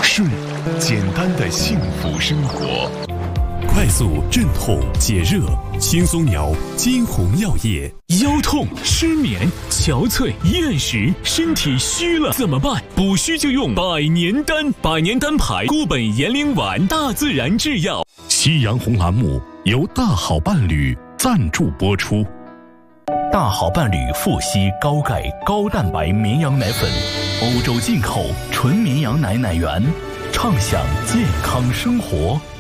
顺，简单的幸福生活。 快速镇痛解热，轻松摇金红药业。 腰痛、失眠、憔悴、厌食，身体虚了怎么办？补虚就用百年丹，百年丹牌固本延龄丸，大自然制药。 夕阳红栏目由大好伴侣赞助播出。大好伴侣富硒高钙高蛋白绵羊奶粉，欧洲进口纯绵羊奶源，畅享健康生活。